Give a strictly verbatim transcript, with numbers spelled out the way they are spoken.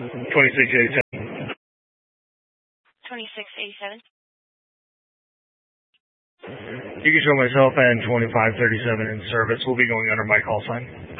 twenty-six eighty-seven. twenty-six eighty-seven. You can show myself and twenty-five thirty-seven in service. We'll be going under my call sign.